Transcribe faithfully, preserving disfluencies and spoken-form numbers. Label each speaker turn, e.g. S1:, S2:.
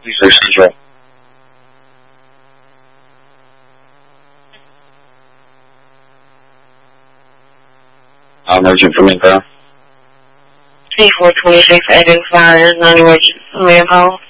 S1: Research Central. Emergent from Inca.
S2: C four twenty-six, identified as non-emergent from Manpower.